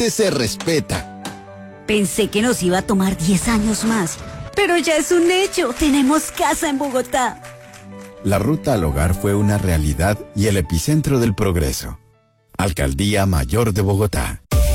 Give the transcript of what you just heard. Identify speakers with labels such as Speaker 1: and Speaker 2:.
Speaker 1: gente se respeta.
Speaker 2: Pensé que nos iba a tomar 10 años más, pero ya es un hecho. Tenemos casa en Bogotá.
Speaker 1: La ruta al hogar fue una realidad y el epicentro del progreso. Alcaldía Mayor de Bogotá.